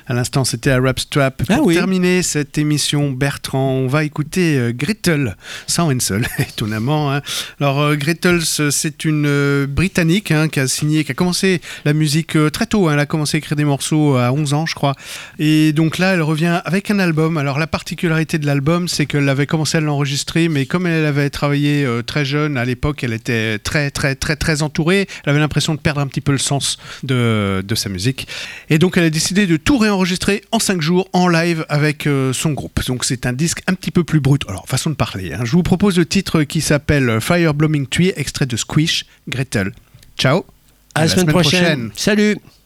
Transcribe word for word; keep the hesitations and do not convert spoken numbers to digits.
À l'instant, c'était à Rap Strap. Pour ah oui. terminer cette émission, Bertrand, on va écouter euh, Gretel, sans Hensel, étonnamment. Hein. Alors, euh, Gretel, c'est une euh, Britannique hein, qui a signé, qui a commencé la musique euh, très tôt. Hein. Elle a commencé à écrire des morceaux à onze ans, je crois. Et donc là, elle revient avec un album. Alors, la particularité de l'album, c'est qu'elle avait commencé à l'enregistrer, mais comme elle avait travaillé euh, très jeune, à l'époque, elle était très, très, très, très entourée. Elle avait l'impression de perdre un petit peu le sens de, de sa musique. Et donc, elle a décidé de tout réenregistrer en cinq jours, en live, avec euh, son groupe. Donc, c'est un disque un petit peu plus brut. Alors, façon de parler. Hein. Je vous propose le titre qui s'appelle Fire Blooming Tree, extrait de Squish, Gretel. Ciao. À, à la, la semaine, semaine prochaine. prochaine. Salut.